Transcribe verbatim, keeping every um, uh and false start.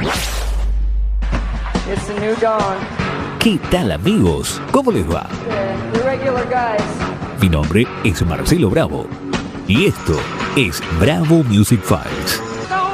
It's a new dawn. ¿Qué tal, amigos? ¿Cómo les va? Yeah, the regular guys. Mi nombre es Marcelo Bravo y esto es Bravo Music Files.